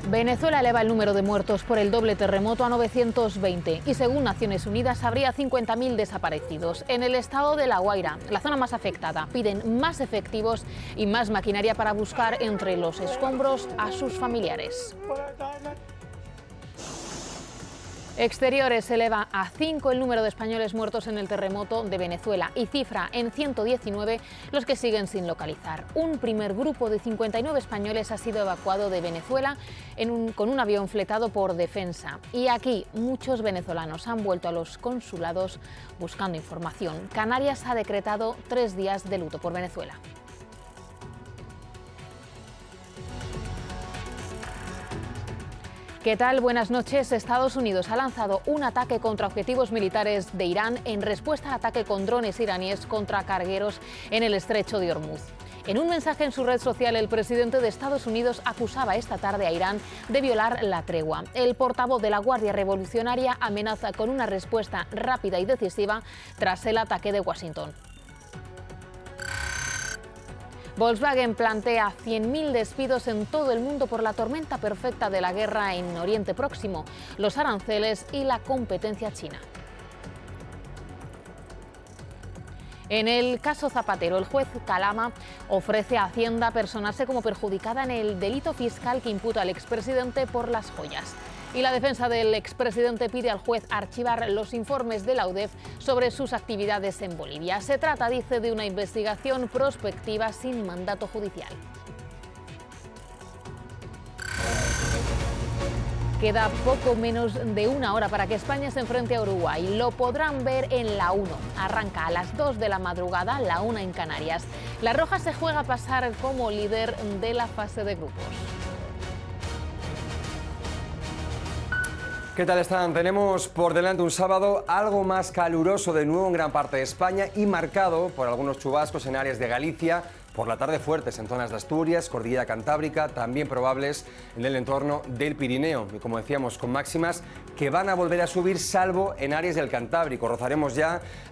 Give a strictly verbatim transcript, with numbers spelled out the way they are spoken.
Venezuela eleva el número de muertos por el doble terremoto a novecientos veinte y según Naciones Unidas habría cincuenta mil desaparecidos. En el estado de La Guaira, la zona más afectada, piden más efectivos y más maquinaria para buscar entre los escombros a sus familiares. Exteriores eleva a cinco el número de españoles muertos en el terremoto de Venezuela y cifra en ciento diecinueve los que siguen sin localizar. Un primer grupo de cincuenta y nueve españoles ha sido evacuado de Venezuela en un, con un avión fletado por Defensa. Y aquí muchos venezolanos han vuelto a los consulados buscando información. Canarias ha decretado tres días de luto por Venezuela. ¿Qué tal? Buenas noches. Estados Unidos ha lanzado un ataque contra objetivos militares de Irán en respuesta al ataque con drones iraníes contra cargueros en el estrecho de Hormuz. En un mensaje en su red social, el presidente de Estados Unidos acusaba esta tarde a Irán de violar la tregua. El portavoz de la Guardia Revolucionaria amenaza con una respuesta rápida y decisiva tras el ataque de Washington. Volkswagen plantea cien mil despidos en todo el mundo por la tormenta perfecta de la guerra en Oriente Próximo, los aranceles y la competencia china. En el caso Zapatero, el juez Calama ofrece a Hacienda personarse como perjudicada en el delito fiscal que imputa al expresidente por las joyas. Y la defensa del expresidente pide al juez archivar los informes de la U D E F sobre sus actividades en Bolivia. Se trata, dice, de una investigación prospectiva sin mandato judicial. Queda poco menos de una hora para que España se enfrente a Uruguay. Lo podrán ver en la uno. Arranca a las dos de la madrugada, la una en Canarias. La Roja se juega a pasar como líder de la fase de grupos. ¿Qué tal están? Tenemos por delante un sábado algo más caluroso de nuevo en gran parte de España y marcado por algunos chubascos en áreas de Galicia, por la tarde fuertes en zonas de Asturias, Cordillera Cantábrica, también probables en el entorno del Pirineo. Y como decíamos, con máximas que van a volver a subir salvo en áreas del Cantábrico. Rozaremos ya